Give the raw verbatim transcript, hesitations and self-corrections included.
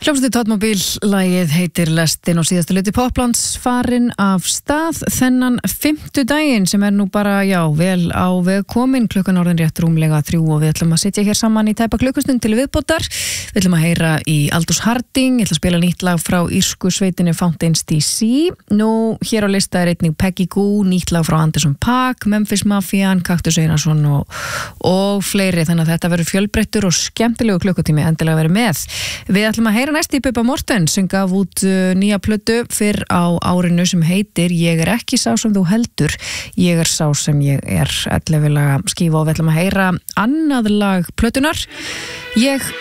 Hljómsveitin Tóttmóbíl, lagið heitir Lestin og síðasta hluti Poplands farin af stað þennan fimmtudaginn sem er nú bara, já, vel á veg komin, klukkan orðin rétt rúmlega þrjú og við ætlum að sitja hér saman í tæpa klukkustund til viðbótar. Við ætlum að heyra í Aldous Harding, ég ætla að spila nýtt lag frá írsku sveitinni Fountains D C. Nú, hér á lista er einnig Peggy Gou, nýtt lag frá Anderson .Paak, Memphis Mafian, Kaktus Einarsson og, og fleiri, þannig að þetta verður fjölbreyttur og skemmtilegu klukkutími endilega verið með. Við ætlum að heyra næst í Bubba Morthens sem gaf út uh, nýja plötu fyrr á árinu sem heitir Ég er ekki sá sem þú heldur, ég er sá sem ég er. ellefu laga skífa og við ætlum að heyra annað lag plötunar. Ég